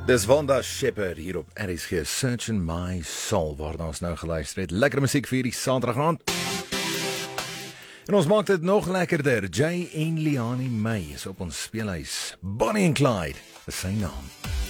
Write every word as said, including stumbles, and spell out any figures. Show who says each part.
Speaker 1: Dis Wanda Shepherd hier op R S G, Searching My Soul, waar ons nou geluister het. Lekker musiek vir die Saterdagrand. En ons maak dit nog lekkerder. Jay en Liani May is op ons speelhuis. Bonnie en Clyde, is sy naam.